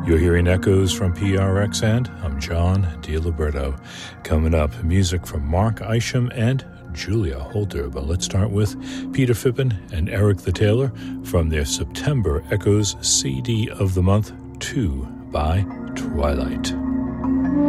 You're hearing echoes from PRX, and I'm John DiLiberto. Coming up, music from Mark Isham and Julia Holter. But let's start with Peter Phippen and Eric the Tailor from their September Echoes CD of the Month, 2 by Twilight.